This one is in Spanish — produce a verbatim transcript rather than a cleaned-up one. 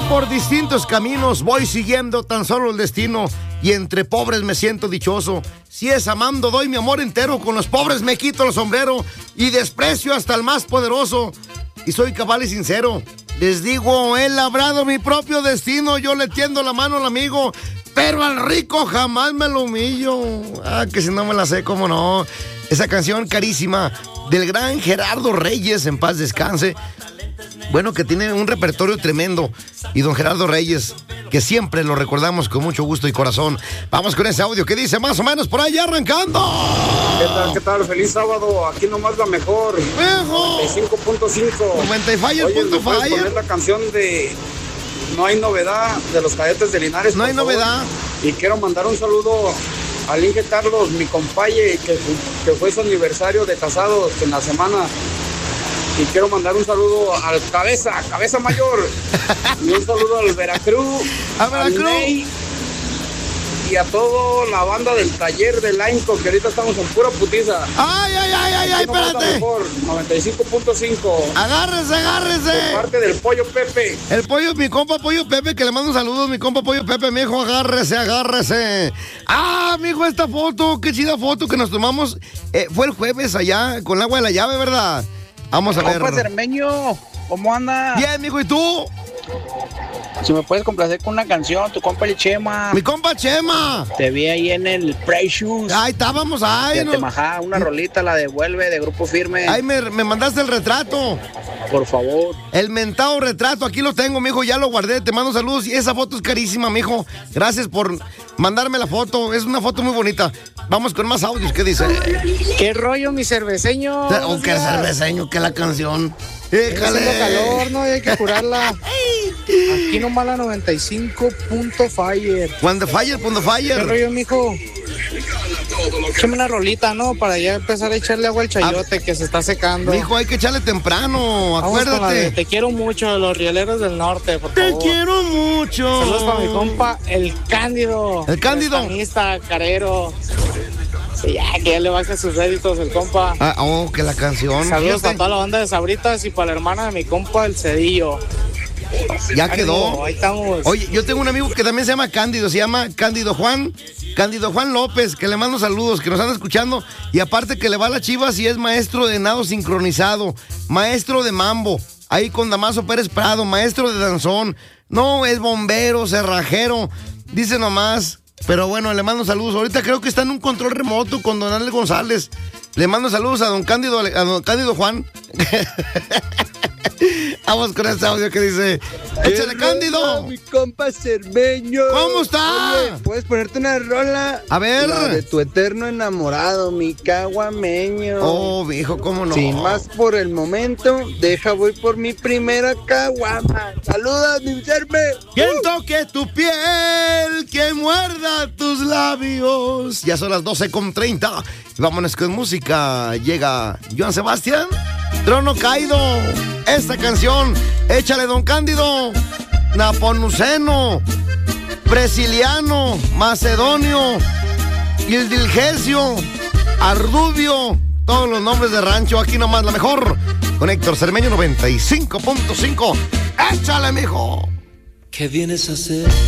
por distintos caminos voy siguiendo tan solo el destino, y entre pobres me siento dichoso. Si es amando doy mi amor entero, con los pobres me quito el sombrero y desprecio hasta el más poderoso. Y soy cabal y sincero, les digo, he labrado mi propio destino, yo le tiendo la mano al amigo, pero al rico jamás me lo humillo. Ah, que si no me la sé, cómo no. Esa canción carísima del gran Gerardo Reyes, en paz descanse. Bueno, que tiene un repertorio tremendo. Y don Gerardo Reyes, que siempre lo recordamos con mucho gusto y corazón. Vamos con ese audio que dice más o menos por ahí arrancando. ¿Qué tal? ¿Qué tal? Feliz sábado. Aquí nomás la mejor. ¡Viejo! noventa y cinco punto cinco. noventa y cinco punto cinco. Oye, ¿me puedes poner la canción de No hay novedad de los Cadetes de Linares? No hay favor? novedad. Y quiero mandar un saludo al Inge Carlos, mi compaye, que, que fue su aniversario de casados en la semana. Y quiero mandar un saludo al Cabeza, Cabeza Mayor. Y un saludo al Veracruz. A Veracruz. Al Ney, y a toda la banda del taller de Lainco, que ahorita estamos en pura putiza. ¡Ay, ay, ay, ay, ay! Espérate. Mejor, noventa y cinco punto cinco. Agárrese, agárrese. De parte del Pollo Pepe. El pollo, mi compa Pollo Pepe, que le mando un saludo, mi compa Pollo Pepe, mi hijo, agárrese, agárrese. Ah, mi hijo, esta foto, qué chida foto que nos tomamos. Eh, fue el jueves allá con el agua de la llave, ¿verdad? Vamos a ver. Compa Cermeño, ¿cómo andas? Bien, mijo, ¿y tú? Si me puedes complacer con una canción, tu compa el Chema. Mi compa Chema. Te vi ahí en el Precious. Ahí estábamos, ahí. De no. Temajá, una rolita, la devuelve de Grupo Firme. Ahí me, me mandaste el retrato. Por favor. El mentado retrato, aquí lo tengo, mijo, ya lo guardé, te mando saludos. Y esa foto es carísima, mijo. Gracias por mandarme la foto, es una foto muy bonita. Vamos con más audios, ¿qué dice? ¿Qué rollo, mi cerveceño? O qué cerveceño, que la canción. Está haciendo calor, ¿no? Y hay que curarla. Aquí nomás la noventa y cinco punto fire. Cuando fire, cuando fire. ¿Qué rollo, mijo? Échame una rolita, ¿no? Para ya empezar a echarle agua al chayote, que se está secando. Mijo, hay que echarle temprano, Vamos acuérdate. con la de Te quiero mucho, los rieleros del norte, por favor. Te quiero mucho. Saludos para mi compa, el Cándido. El Cándido. Estanista, carero. Sí, ya, que ya le baje sus réditos el compa. Ah, oh, que la canción. Saludos Fíjate. a toda la banda de Sabritas y para la hermana de mi compa, el Cedillo. Ya Ánimo, quedó. ahí estamos. Oye, yo tengo un amigo que también se llama Cándido, se llama Cándido Juan, Cándido Juan López, que le mando saludos, que nos están escuchando, y aparte que le va a las Chivas y es maestro de nado sincronizado, maestro de mambo, ahí con Damaso Pérez Prado, maestro de danzón, no, es bombero, cerrajero, dice nomás, pero bueno, le mando saludos. Ahorita creo que está en un control remoto con don Ale González. Le mando saludos a don Cándido, a don Cándido Juan. Vamos con este audio que dice: échale, Cándido. Mi compa Cermeño. ¿Cómo está? Oye, ¿puedes ponerte una rola? A ver. La de tu eterno enamorado, mi caguameño. Oh, viejo, ¿cómo no? Sin más por el momento, deja voy por mi primera caguama. Saludos, mi Cerme. Quien toque tu piel, quien muerda tus labios. Ya son las doce con treinta. Vámonos con música. Llega Joan Sebastián, Trono Caído. Esta canción, échale, don Cándido. Naponuceno, Brasiliano, Macedonio, Ildilgesio, Ardubio. Todos los nombres de rancho, aquí nomás la mejor. Con Héctor Cermeño noventa y cinco punto cinco. Échale, mijo. ¿Qué vienes a hacer?